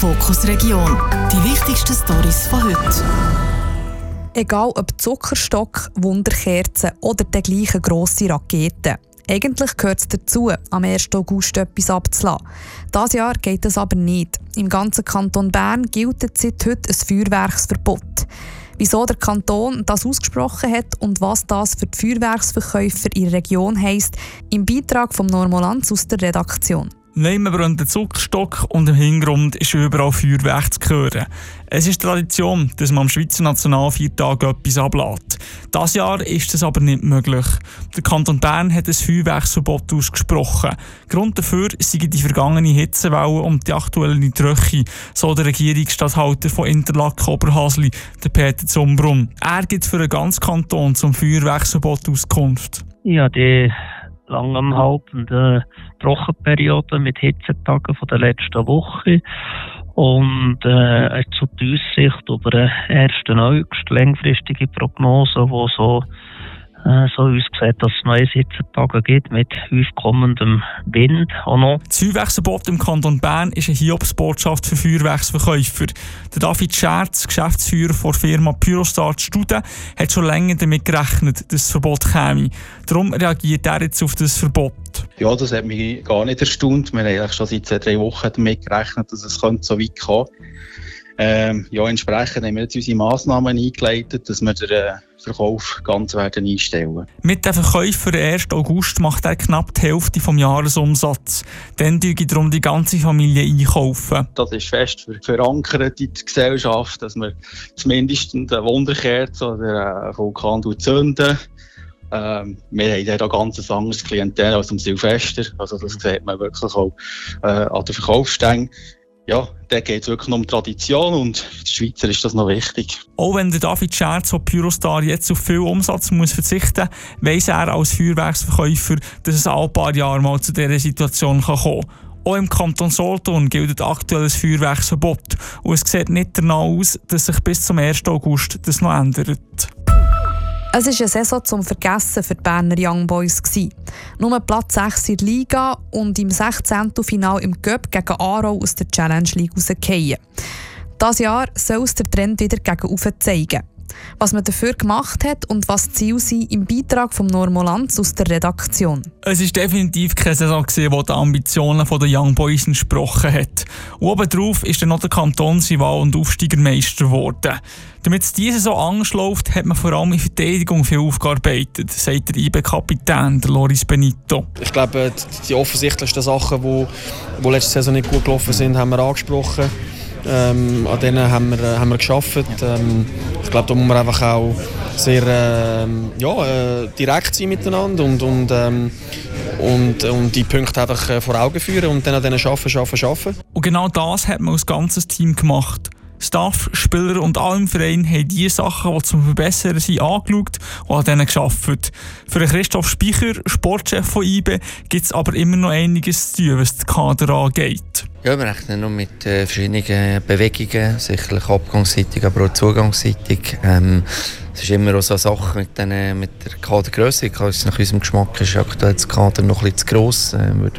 Fokus Region. Die wichtigsten Storys von heute. Egal ob Zuckerstock, Wunderkerzen oder der gleiche grosse Rakete. Eigentlich gehört es dazu, am 1. August etwas abzulassen. Dieses Jahr geht das aber nicht. Im ganzen Kanton Bern gilt seit heute ein Feuerwerksverbot. Wieso der Kanton das ausgesprochen hat und was das für die Feuerwerksverkäufer in der Region heisst, im Beitrag von Normolanz aus der Redaktion. Neben brennt der Zuckerstock und im Hintergrund ist überall Feuerwerk zu hören. Es ist Tradition, dass man am Schweizer Nationalfeiertag etwas ablässt. Dieses Jahr ist das aber nicht möglich. Der Kanton Bern hat ein Feuerwerksverbot ausgesprochen. Grund dafür sind die vergangene Hitzewelle und die aktuelle Tröche, so der Regierungsstatthalter von Interlaken Oberhasli, der Peter Zumbrunn. Er gibt für den ganzen Kanton zum Feuerwerksverbot Auskunft. Ja, die langanhaltende Trockenperiode mit Hitzetagen von der letzten Woche und zu der Aussicht über den 1. August längfristige Prognose, die so aussieht, dass es neue Hitzetage gibt mit aufkommendem Wind. Auch noch. Das Feuerwerksverbot im Kanton Bern ist eine Hiobsbotschaft für Feuerwerksverkäufer. Der David Scherz, Geschäftsführer der Firma Pyrostart Studen, hat schon länger damit gerechnet, dass das Verbot käme. Darum reagiert er jetzt auf das Verbot. Ja, das hat mich gar nicht erstaunt. Wir haben eigentlich schon seit 2-3 Wochen damit gerechnet, dass es so weit kommen könnte. Entsprechend haben wir jetzt unsere Massnahmen eingeleitet, dass wir den Verkauf ganz werden einstellen. Mit den Verkäufen für den 1. August macht er knapp die Hälfte vom Jahresumsatz. Dann tue darum die ganze Familie einkaufen. Das ist fest verankert in der Gesellschaft, dass wir zumindest eine Wunderkerze oder einen Vulkan zünden. Wir haben dort auch ganz anderes Klientel als am Silvester. Also das sieht man wirklich auch an den Verkaufsstängen. Ja, da geht es wirklich um Tradition und der Schweizer ist das noch wichtig. Auch wenn der David Scherz von Pyrostar jetzt auf viel Umsatz muss verzichten muss, weiss er als Feuerwerksverkäufer, dass es alle paar Jahre mal zu dieser Situation kommen kann. Auch im Kanton Solothurn gilt aktuell ein Feuerwerksverbot und es sieht nicht danach aus, dass sich bis zum 1. August das noch ändert. Es war eine Saison zum Vergessen für die Berner Young Boys. Nur Platz 6 in der Liga und im 16. Final im Cup gegen Aarau aus der Challenge League rausgefallen. Dieses Jahr soll es der Trend wieder gegen oben zeigen. Was man dafür gemacht hat und was die Ziele sind, im Beitrag von Normolanz aus der Redaktion. Es war definitiv keine Saison, die den Ambitionen der Young Boys entsprochen hat. Und obendrauf ist dann noch der Kantonsrival und Aufsteigermeister geworden. Damit es diese Saison anders läuft, hat man vor allem in Verteidigung viel aufgearbeitet, sagt der IB-Kapitän, Loris Benito. Ich glaube, die offensichtlichsten Sachen, die letzte Saison nicht gut gelaufen sind, haben wir angesprochen. An denen haben wir gearbeitet. Ich glaube, da muss man einfach auch sehr direkt sein miteinander und die Punkte einfach vor Augen führen und dann an denen arbeiten. Und genau das hat man als ganzes Team gemacht. Staff, Spieler und alle im Verein haben die Sachen, die zum Verbessern sind, angeschaut und an denen gearbeitet. Für Christoph Speicher, Sportchef von IBE, gibt es aber immer noch einiges zu tun, was den Kader angeht. Ja, wir rechnen noch mit verschiedenen Bewegungen, sicherlich abgangsseitig, aber auch zugangsseitig. Es ist immer auch so eine Sache mit der Kadergrösse. Nach unserem Geschmack ist aktuell das Kader noch ein bisschen zu gross. Werden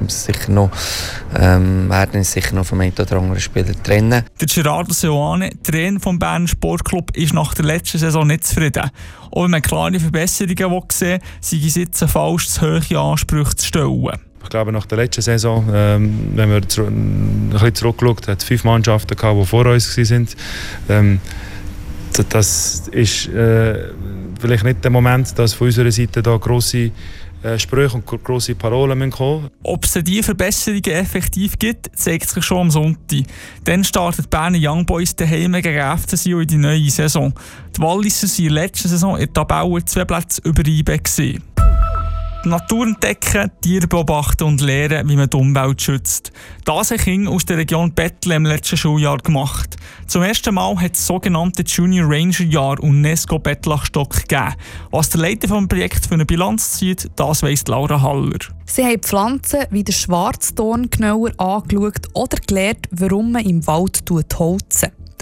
uns sicher noch vom einen oder anderen Spieler trennen. Der Gerardo Seoane, Trainer des Berner Sportclub, ist nach der letzten Saison nicht zufrieden. Auch wenn man klare Verbesserungen sehen will, sei es jetzt falsch, zu hohe Ansprüche zu stellen. Ich glaube, nach der letzten Saison, wenn wir ein bisschen zurückschauen, hat es 5 Mannschaften gehabt, die vor uns waren. Das ist vielleicht nicht der Moment, dass von unserer Seite da grosse Sprüche und grosse Parolen kommen müssen. Ob es diese Verbesserungen effektiv gibt, zeigt sich schon am Sonntag. Dann startet die Berner Young Boys daheim gegen FCSI in die neue Saison. Die Walliser waren in der letzten Saison in der Tabelle 2 Plätze über IBE. Die Natur entdecken, Tiere beobachten und lernen, wie man die Umwelt schützt. Das haben Kinder aus der Region Bettle im letzten Schuljahr gemacht. Zum ersten Mal hat es das sogenannte Junior Ranger Jahr UNESCO Bettlachstock gegeben. Was der Leiter des Projekts für eine Bilanz zieht, das weiss Laura Haller. Sie haben Pflanzen wie den Schwarzdorn genauer angeschaut oder gelernt, warum man im Wald holzen.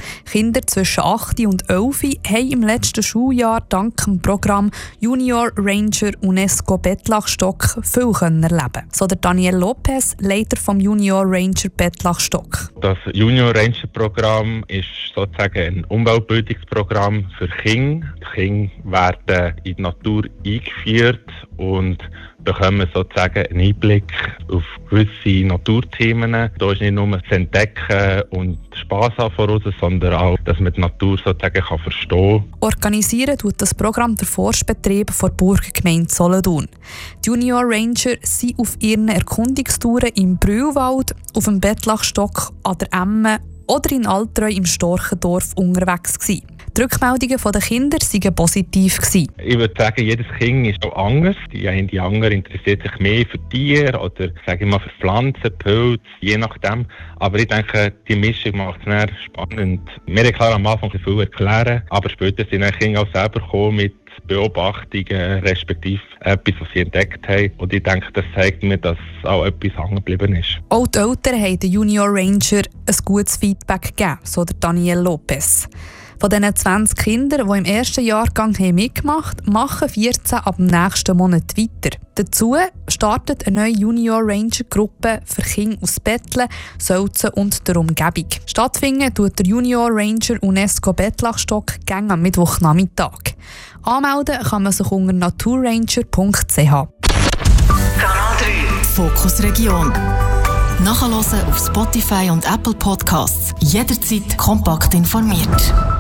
Kinder zwischen 8 und 11 haben im letzten Schuljahr dank dem Programm Junior Ranger UNESCO Bettlachstock viel erleben. So der Daniel Lopez, Leiter vom Junior Ranger Bettlachstock. Das Junior Ranger Programm ist sozusagen ein Umweltbildungsprogramm für Kinder. Die Kinder werden in die Natur eingeführt und bekommen sozusagen einen Einblick auf gewisse Naturthemen. Da ist nicht nur das Entdecken und Spass haben voraus, sondern auch, dass man die Natur sozusagen verstehen kann. Organisieren tut das Programm der Forstbetrieb der Burgergemeinde Solothurn. Die Junior Ranger sind auf ihren Erkundungstouren im Brühlwald, auf dem Bettlachstock, an der Emme oder in Altreu im Storchendorf unterwegs gewesen. Die Rückmeldungen der Kinder waren positiv. Ich würde sagen, jedes Kind ist auch anders. Die andere interessiert sich mehr für Tiere oder sage ich mal, für Pflanzen, Pilze, je nachdem. Aber ich denke, die Mischung macht es sehr spannend. Wir haben klar am Anfang viel erklären, aber später sind die Kinder auch selber gekommen mit Beobachtungen, respektive etwas, was sie entdeckt haben. Und ich denke, das zeigt mir, dass auch etwas hängen geblieben ist. Auch die Eltern haben den Junior Ranger ein gutes Feedback gegeben, so der Daniel Lopez. Von diesen 20 Kindern, die im ersten Jahrgang mitgemacht haben, machen 14 ab dem nächsten Monat weiter. Dazu startet eine neue Junior Ranger Gruppe für Kinder aus Bettle, Sölzen und der Umgebung. Stattfinden tut der Junior Ranger UNESCO Bettlachstock gegen am Mittwochnachmittag. Anmelden kann man sich unter naturranger.ch. Kanal 3 Fokus Region. Nachhören auf Spotify und Apple Podcasts. Jederzeit kompakt informiert.